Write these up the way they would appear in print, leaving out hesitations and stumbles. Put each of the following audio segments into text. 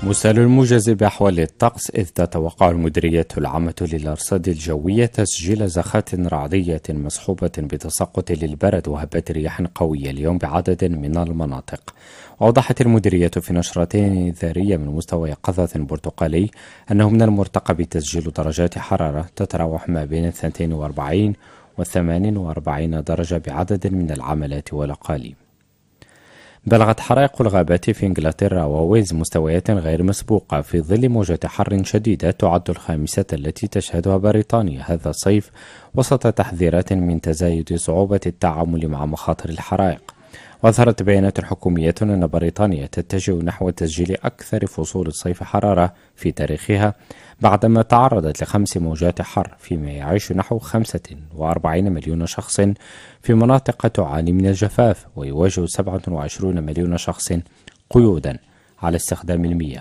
مسألة الموجز بأحوال الطقس، إذ تتوقع المديرية العامة للأرصاد الجوية تسجيل زخات رعدية مصحوبة بتساقط للبرد وهبات رياح قوية اليوم بعدد من المناطق. وأوضحت المديرية في نشرة إنذارية من مستوى يقظة برتقالي أنه من المرتقب تسجيل درجات حرارة تتراوح ما بين 42 و 48 درجة بعدد من العملات والأقاليم. بلغت حرائق الغابات في إنجلترا وويلز مستويات غير مسبوقة في ظل موجة حر شديدة تعد الخامسة التي تشهدها بريطانيا هذا الصيف، وسط تحذيرات من تزايد صعوبة التعامل مع مخاطر الحرائق. وأظهرت بيانات حكومية أن بريطانيا تتجه نحو تسجيل أكثر فصول الصيف حرارة في تاريخها بعدما تعرضت ل5 موجات حر، فيما يعيش نحو 45 مليون شخص في مناطق تعاني من الجفاف، ويواجه 27 مليون شخص قيودا على استخدام المياه.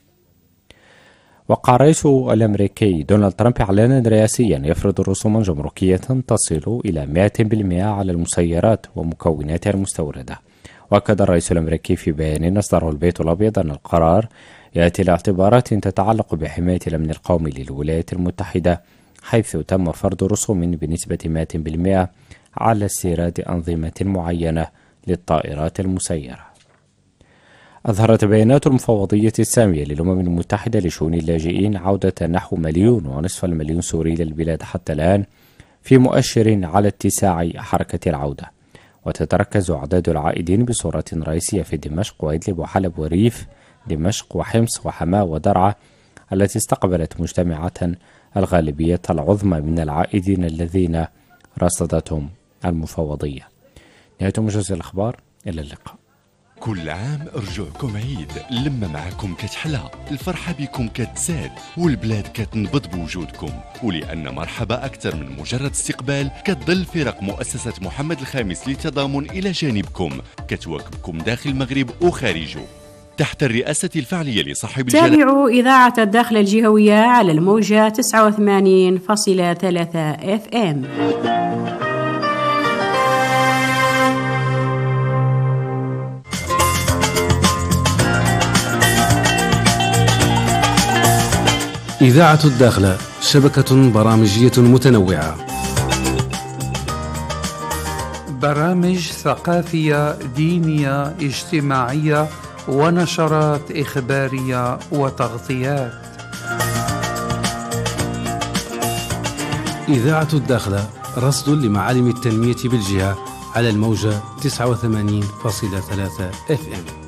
وقع الرئيس الأمريكي دونالد ترامب إعلانا رئاسيا يفرض رسوما جمركية تصل إلى 100% على المسيرات ومكوناتها المستوردة. وأكد الرئيس الأمريكي في بيان أصدره البيت الأبيض أن القرار يأتي لاعتبارات تتعلق بحماية الأمن القومي للولايات المتحدة، حيث تم فرض رسوم بنسبة 100% على استيراد أنظمة معينة للطائرات المسيرة. أظهرت بيانات المفوضية السامية للأمم المتحدة لشؤون اللاجئين عودة نحو 1.5 مليون سوري للبلاد حتى الآن، في مؤشر على اتساع حركة العودة. وتتركز أعداد العائدين بصورة رئيسية في دمشق وإدلب وحلب وريف دمشق وحمص وحماة ودرعا، التي استقبلت مجتمعات الغالبية العظمى من العائدين الذين رصدتهم المفوضية. نهاية موجز الأخبار، إلى اللقاء. كل عام رجوعكم عيد، لما معكم كتحلى، الفرحة بكم كتزاد، والبلاد كتنبض بوجودكم. ولأن مرحبا أكثر من مجرد استقبال، كتظل فرق مؤسسة محمد الخامس للتضامن إلى جانبكم، كتواكبكم داخل المغرب وخارجه تحت الرئاسة الفعلية لصاحب الجلالة. تابعوا إذاعة الداخل الجهوية على الموجة 89.3 FM. إذاعة الداخلة شبكة برامجية متنوعة، برامج ثقافية، دينية، اجتماعية، ونشرات إخبارية وتغطيات. إذاعة الداخلة رصد لمعالم التنمية بالجهة على الموجة 89.3 FM.